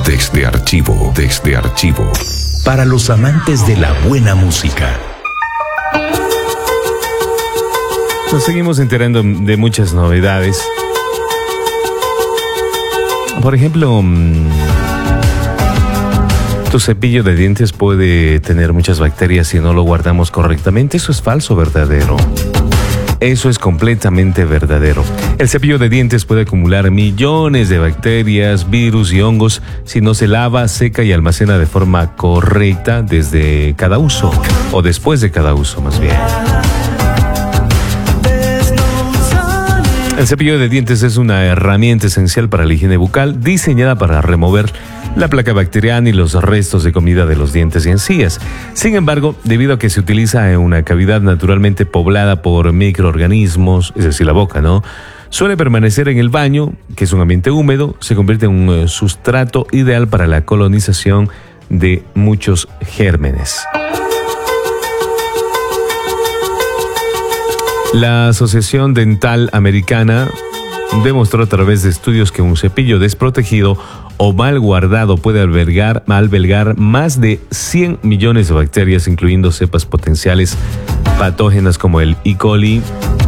Desde archivo. Para los amantes de la buena música. Nos seguimos enterando de muchas novedades. Por ejemplo, tu cepillo de dientes puede tener muchas bacterias si no lo guardamos correctamente. ¿Eso es falso o verdadero? Eso es completamente verdadero. El cepillo de dientes puede acumular millones de bacterias, virus y hongos si no se lava, seca y almacena de forma correcta desde cada uso, o después de cada uso más bien. El cepillo de dientes es una herramienta esencial para la higiene bucal, diseñada para remover la placa bacteriana y los restos de comida de los dientes y encías. Sin embargo, debido a que se utiliza en una cavidad naturalmente poblada por microorganismos, es decir, la boca, ¿no?, suele permanecer en el baño, que es un ambiente húmedo, se convierte en un sustrato ideal para la colonización de muchos gérmenes. La Asociación Dental Americana demostró a través de estudios que un cepillo desprotegido o mal guardado puede albergar más de 100 millones de bacterias, incluyendo cepas potenciales patógenas como el E. coli.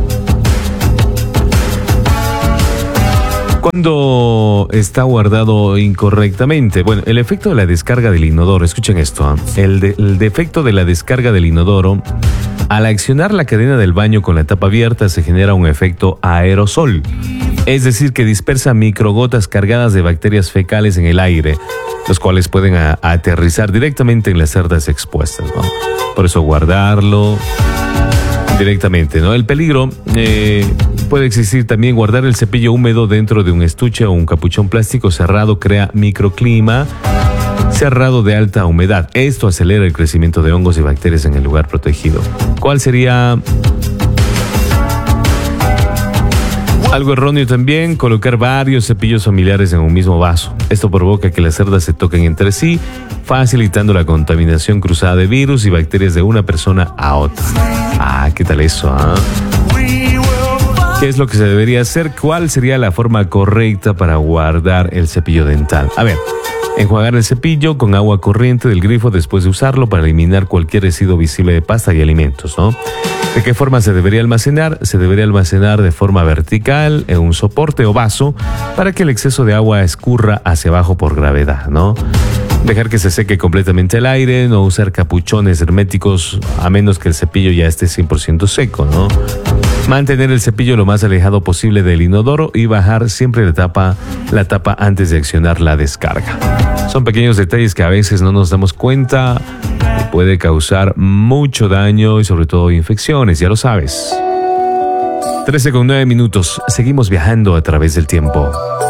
Cuando está guardado incorrectamente, bueno, el efecto de la descarga del inodoro, escuchen esto, el defecto de la descarga del inodoro, al accionar la cadena del baño con la tapa abierta se genera un efecto aerosol, es decir, que dispersa microgotas cargadas de bacterias fecales en el aire, los cuales pueden aterrizar directamente en las cerdas expuestas, ¿no? Por eso guardarlo directamente, ¿no? El peligro puede existir también. Guardar el cepillo húmedo dentro de un estuche o un capuchón plástico cerrado crea microclima cerrado de alta humedad. Esto acelera el crecimiento de hongos y bacterias en el lugar protegido. ¿Cuál sería algo erróneo también? Colocar varios cepillos familiares en un mismo vaso. Esto provoca que las cerdas se toquen entre sí, facilitando la contaminación cruzada de virus y bacterias de una persona a otra. ¿Qué tal eso? ¿Qué es lo que se debería hacer? ¿Cuál sería la forma correcta para guardar el cepillo dental? A ver, enjuagar el cepillo con agua corriente del grifo después de usarlo para eliminar cualquier residuo visible de pasta y alimentos, ¿no? ¿De qué forma se debería almacenar? Se debería almacenar de forma vertical en un soporte o vaso para que el exceso de agua escurra hacia abajo por gravedad, ¿no? Dejar que se seque completamente el aire, no usar capuchones herméticos a menos que el cepillo ya esté 100% seco, ¿no? Mantener el cepillo lo más alejado posible del inodoro y bajar siempre la tapa antes de accionar la descarga. Son pequeños detalles que a veces no nos damos cuenta y puede causar mucho daño y sobre todo infecciones, ya lo sabes. 13:09. Seguimos viajando a través del tiempo.